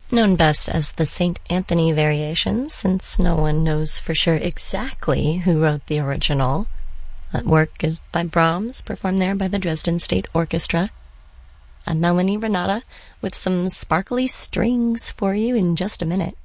known best as the St. Anthony Variations, since no one knows for sure exactly who wrote the original. That work is by Brahms, performed there by the Dresden State Orchestra. I'm Melanie Renata with some sparkly strings for you in just a minute.